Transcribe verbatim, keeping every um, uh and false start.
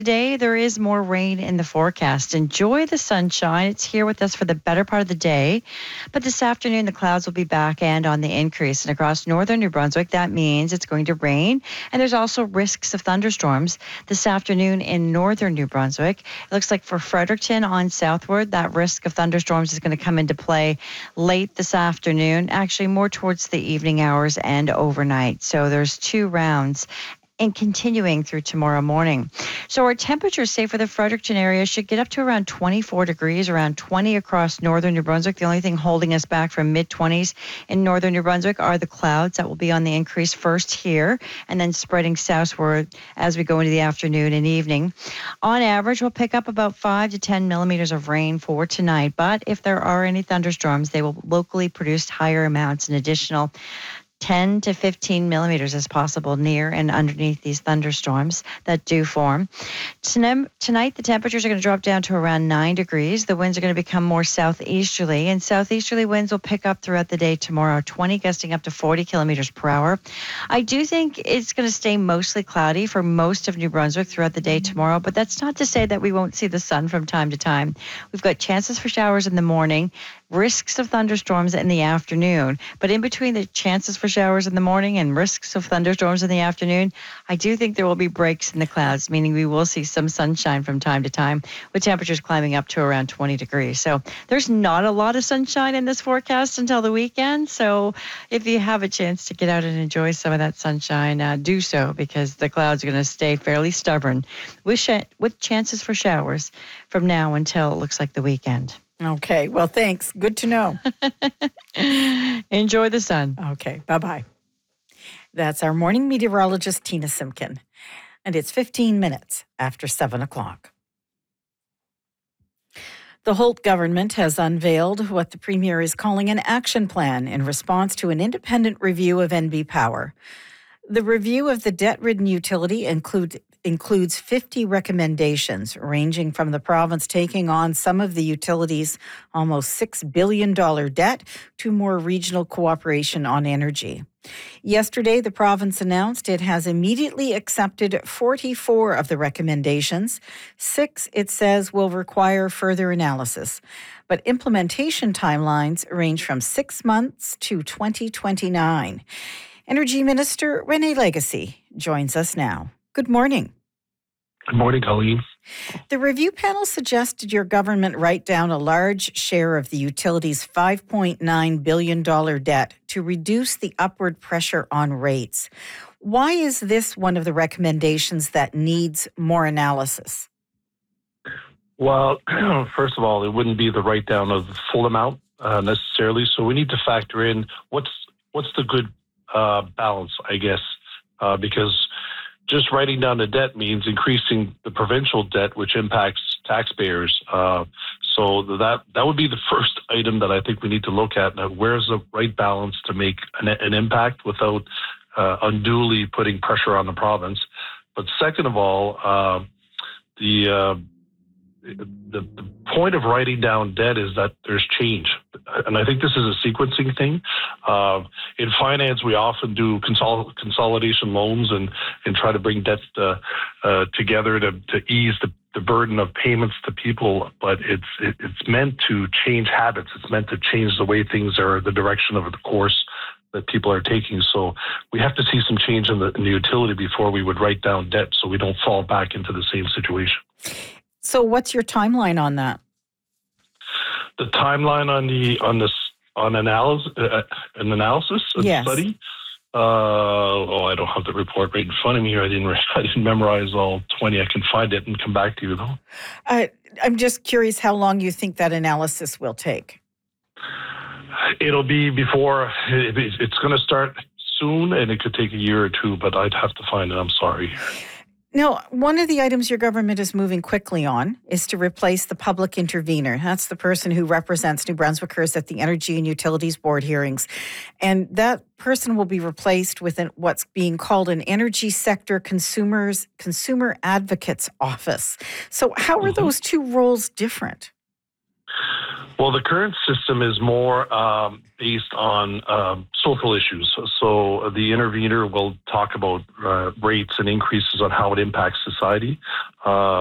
Today, there is more rain in the forecast. Enjoy the sunshine. It's here with us for the better part of the day. But this afternoon, the clouds will be back and on the increase. And across northern New Brunswick, that means it's going to rain. And there's also risks of thunderstorms this afternoon in northern New Brunswick. It looks like for Fredericton on southward, that risk of thunderstorms is going to come into play late this afternoon, actually more towards the evening hours and overnight. So there's two rounds and continuing through tomorrow morning. So our temperatures, say for the Fredericton area, should get up to around twenty-four degrees, around twenty across northern New Brunswick. The only thing holding us back from mid-twenties in northern New Brunswick are the clouds that will be on the increase first here and then spreading southward as we go into the afternoon and evening. On average, we'll pick up about five to ten millimeters of rain for tonight, but if there are any thunderstorms, they will locally produce higher amounts, an additional ten to fifteen millimeters as possible near and underneath these thunderstorms that do form. Tonight, the temperatures are going to drop down to around nine degrees. The winds are going to become more southeasterly, and southeasterly winds will pick up throughout the day tomorrow, twenty gusting up to forty kilometers per hour. I do think it's going to stay mostly cloudy for most of New Brunswick throughout the day tomorrow, but that's not to say that we won't see the sun from time to time. We've got chances for showers in the morning, risks of thunderstorms in the afternoon, but in between the chances for showers in the morning and risks of thunderstorms in the afternoon, I do think there will be breaks in the clouds, meaning we will see some sunshine from time to time, with temperatures climbing up to around twenty degrees. So there's not a lot of sunshine in this forecast until the weekend. So if you have a chance to get out and enjoy some of that sunshine, uh, do so, because the clouds are going to stay fairly stubborn with, sh- with chances for showers from now until it looks like the weekend. Okay, well, thanks. Good to know. Enjoy the sun. Okay, bye-bye. That's our morning meteorologist, Tina Simkin. And it's fifteen minutes after seven o'clock. The Holt government has unveiled what the Premier is calling an action plan in response to an independent review of N B Power. The review of the debt-ridden utility include, includes fifty recommendations, ranging from the province taking on some of the utility's almost six billion dollars debt to more regional cooperation on energy. Yesterday, the province announced it has immediately accepted forty-four of the recommendations. Six, it says, will require further analysis. But implementation timelines range from six months to twenty twenty-nine. Energy Minister René Legacy joins us now. Good morning. Good morning, Colleen. The review panel suggested your government write down a large share of the utility's five point nine billion dollars debt to reduce the upward pressure on rates. Why is this one of the recommendations that needs more analysis? Well, first of all, it wouldn't be the write down of the full amount uh, necessarily. So we need to factor in what's what's the good uh, balance, I guess, uh, because just writing down the debt means increasing the provincial debt, which impacts taxpayers. Uh, so that that would be the first item that I think we need to look at. Now, where's the right balance to make an, an impact without uh, unduly putting pressure on the province? But second of all, uh, the, uh, the the point of writing down debt is that there's change. And I think this is a sequencing thing. Uh, in finance, we often do consol- consolidation loans and, and try to bring debt uh, uh, together to, to ease the, the burden of payments to people. But it's it, it's meant to change habits. It's meant to change the way things are, the direction of the course that people are taking. So we have to see some change in the, in the utility before we would write down debt so we don't fall back into the same situation. So what's your timeline on that? The timeline on the on this on analysis uh, an analysis a yes. study. Uh, oh, I don't have the report right in front of me here. I didn't I didn't memorize all twenty. I can find it and come back to you though. Uh, I'm just curious how long you think that analysis will take. It'll be before it, it's going to start soon, and it could take a year or two. But I'd have to find it. I'm sorry. Now, one of the items your government is moving quickly on is to replace the public intervener. That's the person who represents New Brunswickers at the Energy and Utilities Board hearings. And that person will be replaced with an, what's being called an Energy Sector Consumers Consumer Advocates Office. So how are mm-hmm. those two roles different? Well, the current system is more um, based on um, social issues. So the intervener will talk about uh, rates and increases on how it impacts society. Uh,